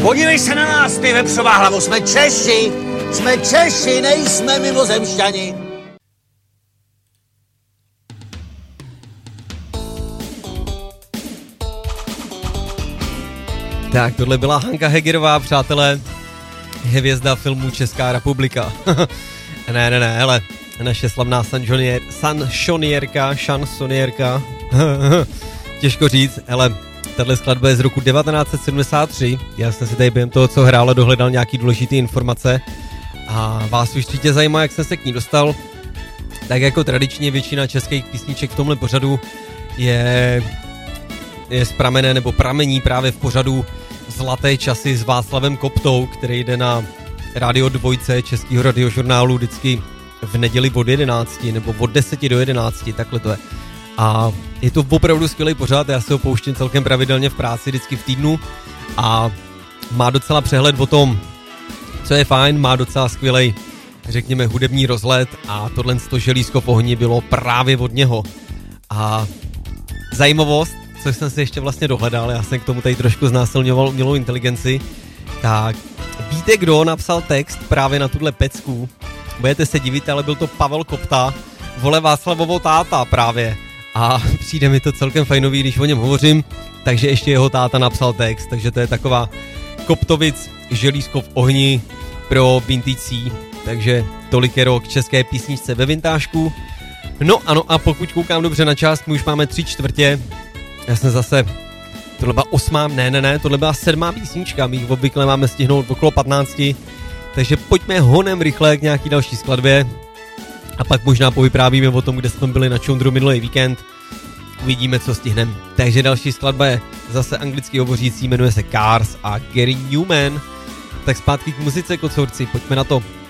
Podívej se na nás, ty vepřová hlavo, jsme Češi, nejsme mimozemšťani. Tak, tohle byla Hanka Hegerová, přátelé, hvězda filmu Česká republika. ne, hele, naše slavná šansonierka, těžko říct, ale tahle skladba je z roku 1973, já jsem si tady během toho, co hrála, dohledal nějaký důležitý informace a vás určitě zajímá, jak jsem se k ní dostal. Tak jako tradičně většina českých písniček v tomhle pořadu je z pramene nebo pramení právě v pořadu Zlaté časy s Václavem Koptou, který jde na Radio 2 českého radiožurnálu vždycky v neděli od 11 nebo od 10 do 11, takhle to je. A je to opravdu skvělý pořad, já se ho pouštím celkem pravidelně v práci vždycky v týdnu a má docela přehled o tom, co je fajn, má docela skvělej, řekněme, hudební rozhled a tohle želízko v ohni bylo právě od něho. A zajímavost, co jsem si ještě vlastně dohledal, já jsem k tomu tady trošku znásilňoval umělou inteligenci, tak víte, kdo napsal text právě na tuhle pecku? Budete se divit, ale byl to Pavel Kopta, vole Václavovo táta právě. A přijde mi to celkem fajnový, když o něm hovořím, takže ještě jeho táta napsal text, takže to je taková Koptovic želízko v ohni pro vintage, takže tolik je rok české písničce ve vintážku. No ano, a pokud koukám dobře na čas, my už máme 3/4, já jsem zase, tohle byla 8, tohle byla 7. písnička, my jich obvykle máme stihnout okolo 15, takže pojďme honem rychle k nějaký další skladbě a pak možná povyprávíme o tom, kde jsme byli na Čundru minulý víkend, uvidíme, co stihneme. Takže další skladba je zase anglicky hovořící, jmenuje se Cars a Gary Newman. Tak zpátky k muzice, kocourci, pojďme na to.